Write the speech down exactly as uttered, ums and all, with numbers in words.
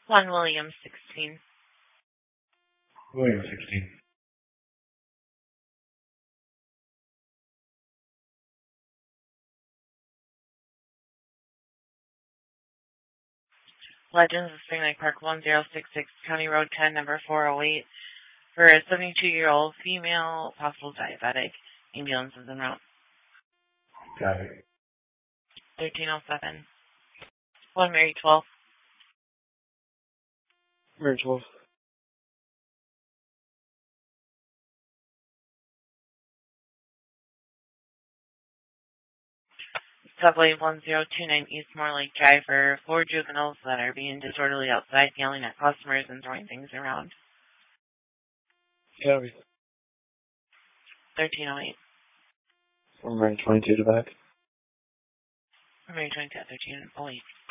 One Williams, sixteen. Williams, sixteen. Legends of Spring Lake Park, one zero six six, County Road ten, number four oh eight, for a seventy-two-year-old female, possible diabetic. Ambulance is en route. Got it. thirteen oh seven. One Mary, twelve. Mary, twelve. Subway one zero two nine East Moore Lake Drive, for four juveniles that are being disorderly outside, yelling at customers and throwing things around. Yeah. thirteen oh eight. One Mary, twenty-two to back. One Mary, twenty-two, thirteen oh eight.